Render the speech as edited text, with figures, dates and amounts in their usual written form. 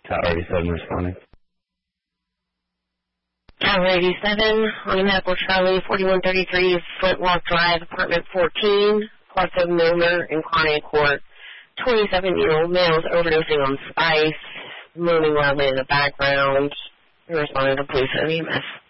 Tower 87 responding. Tower 87, on a medical Charlie, 4133 Flintlock Drive, apartment 14, plus of Milner in Conway Court. 27-year-old male is overdosing on spice, moving loudly in the background. Responding to police and EMS.